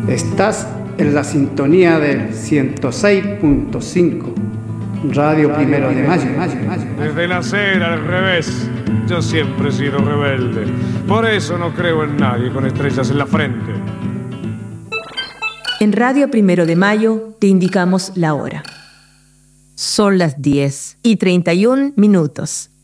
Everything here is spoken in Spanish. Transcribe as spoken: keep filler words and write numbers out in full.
Estás en la sintonía del ciento seis punto cinco, Radio Primero de Mayo. Desde nacer al revés, yo siempre he sido rebelde. Por eso no creo en nadie con estrellas en la frente. En Radio Primero de Mayo te indicamos la hora. Son las diez y treinta y un minutos.